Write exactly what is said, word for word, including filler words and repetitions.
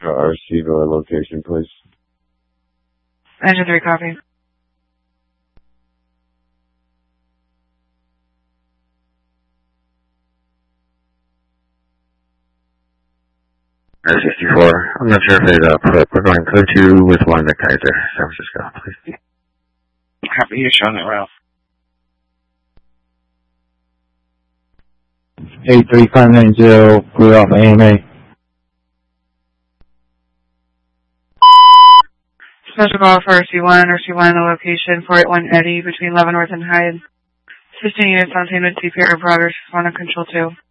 to Arceville location, please. Engine three, copy. R sixty-four, I'm not sure if it's uh, put. We're going code two with one to Kaiser, San Francisco, please. Copy, you're showing that route. eight three five nine zero, clear off A M A. Special call for R C one, R C one, the location, four eight one Eddie, between Leavenworth and Hyde. Assisting units on scene with C P R progress, respond on control two.